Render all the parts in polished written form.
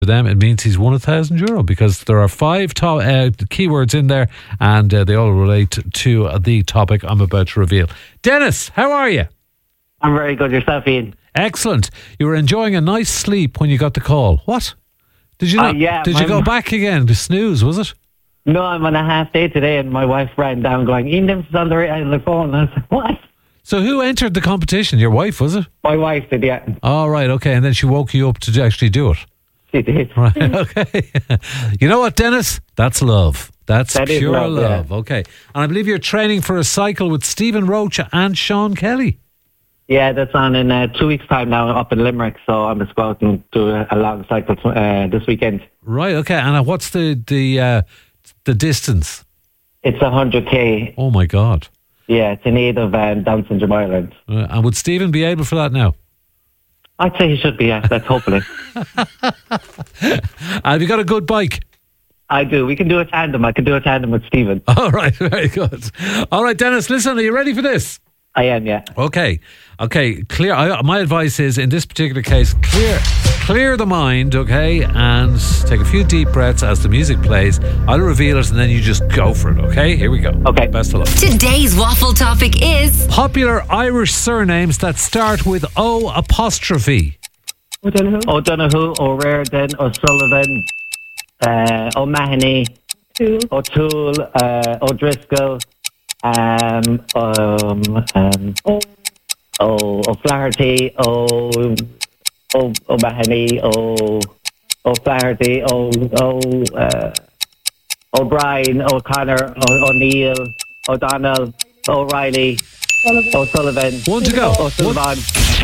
For them, it means he's won €1,000 because there are 5 keywords in there, and they all relate to the topic I'm about to reveal. Dennis, how are you? I'm very good. Yourself, Ian? Excellent. You were enjoying a nice sleep when you got the call. What? Did you not? Yeah. Did you go back again to snooze, was it? No, I'm on a half day today, and my wife ran down going, Ian Dempsey's on the phone. And I was like, what? So who entered the competition? Your wife, was it? My wife did, yeah. Oh, right, okay. And then she woke you up to actually do it. She did. Right, okay. You know what, Dennis? That's love. That pure love. Yeah. Okay. And I believe you're training for a cycle with Stephen Roach and Sean Kelly. Yeah, that's on in 2 weeks' time now up in Limerick. So I'm just going to do a long cycle this weekend. Right, okay. And what's the distance? It's 100k. Oh, my God. Yeah, it's in aid of Down Syndrome Ireland. And would Stephen be able for that now? I'd say he should be, yeah. That's hopefully. Have you got a good bike? I do. We can do a tandem. I can do a tandem with Stephen. All right, very good. All right, Dennis, listen, are you ready for this? I am, yeah. Okay, clear. My advice is, in this particular case, clear the mind, okay, and take a few deep breaths as the music plays. I'll reveal it and then you just go for it, okay? Here we go. Okay. Best of luck. Today's waffle topic is popular Irish surnames that start with O apostrophe. O'Donoghue, O'Riordan, O'Sullivan, O'Mahony, O'Toole, O'Driscoll, O'Flaherty, O'Mahony, O'Flaherty, O'Brien, O'Connor, O'Neill, O'Donnell, O'Reilly, O'Sullivan. One to go. O'Sullivan.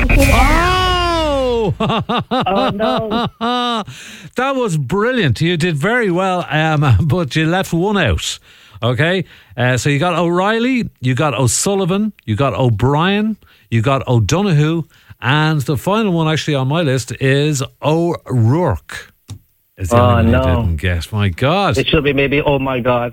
Oh no. That was brilliant. You did very well, but you left one out. Okay, so you got O'Reilly, you got O'Sullivan, you got O'Brien, you got O'Donoghue, and the final one actually on my list is O'Rourke. Is the only one you didn't guess. My God. It should be maybe oh my God.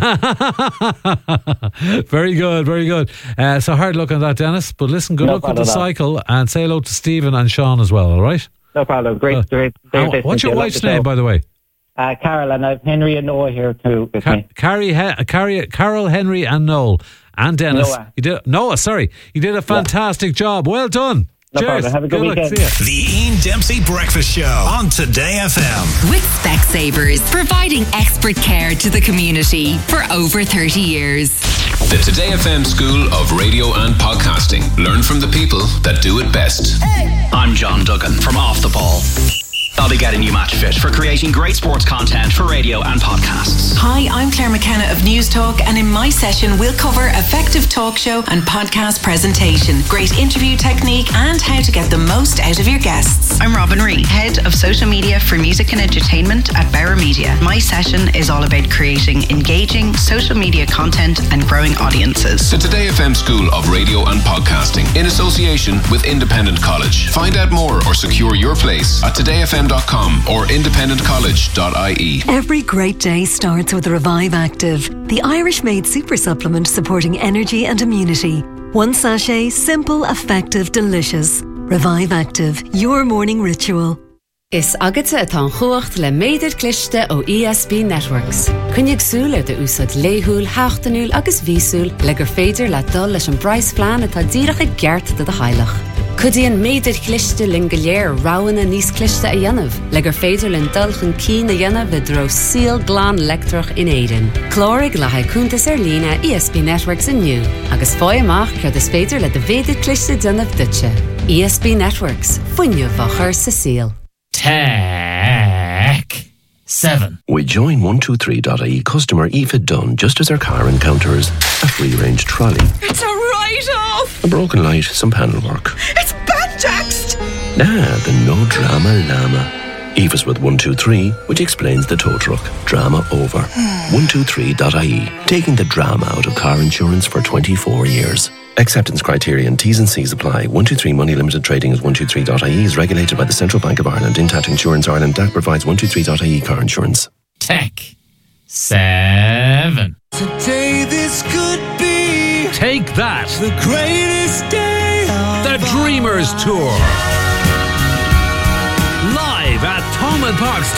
Very good, very good. So hard luck on that, Dennis. But listen, good luck with the cycle, and say hello to Stephen and Sean as well, all right? No problem. Great. What's your wife's name, by the way? Carol, and I have Henry and Noah here too with me. Carol, Henry and Noel. And Dennis. Noah. You did a fantastic job. Well done. No Cheers. problem. Have a good weekend. The Ian Dempsey Breakfast Show on Today FM. with Specsavers, providing expert care to the community for over 30 years. The Today FM School of Radio and Podcasting. Learn from the people that do it best. I'm John Duggan from Off the Ball. I'll be getting you match fit for creating great sports content for radio and podcasts. Hi, I'm Claire McKenna of News Talk, and in my session we'll cover effective talk show and podcast presentation, great interview technique, and how to get the most out of your guests. I'm Robin Ree, Head of Social Media for Music and Entertainment at Bauer Media. My session is all about creating engaging social media content and growing audiences. The Today FM School of Radio and Podcasting, in association with Independent College. Find out more or secure your place at todayfm.com or independentcollege.ie. Every great day starts with Revive Active, the Irish-made super supplement supporting energy and immunity. One sachet, simple, effective, delicious. Revive Active, your morning ritual. Is agate atá chuacht le méidir cliste ó ESB Networks. Cynnig súle de úsad léhúl, háchtanúl agus vísúl le gur féidir le dul leis an brais flean atá díreach a gceart de hailach. Cudíon méidir cliste lin goléir ráwanna níos cliste a dhéanamh, le gur féidir lin dulchan cín a dhéanamh le dro síl glán lectrach in éidean. Clórig le haicúntas lína ESB Networks inniu, agus fói amach gur is féidir le de véidir cliste dynamh dutse. ESB Networks, fuinne vachar sa síl. Tech 7. We join 123.ie customer Aoife Dunn just as her car encounters a free-range trolley. It's a write-off! A broken light, some panel work. It's banjaxed! The no drama llama. Aoife's with 123, which explains the tow truck. Drama over. 123.ie, taking the drama out of car insurance for 24 years. Acceptance criteria and T's and C's apply. 123 Money Limited Trading as 123.ie is regulated by the Central Bank of Ireland. Intact Insurance Ireland DAC provides 123.ie car insurance. Tech 7. Today this could be Take That, the greatest day of the Dreamers Tour. Live at Thomas Parks.